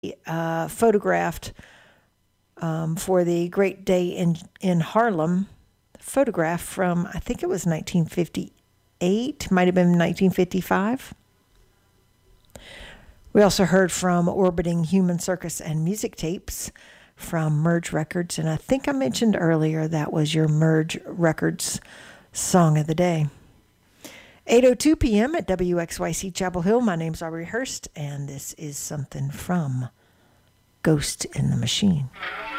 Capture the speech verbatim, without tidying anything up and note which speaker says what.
Speaker 1: uh, photographed um, for the Great Day in, in Harlem photograph from, I think it was nineteen fifty-eight, might have been nineteen fifty-five. We also heard from Orbiting Human Circus and Music Tapes from Merge Records, and I think I mentioned earlier that was your Merge Records Song of the Day. eight oh two p.m. at W X Y C Chapel Hill. My name's Aubrey Hurst, and this is something from Ghost in the Machine.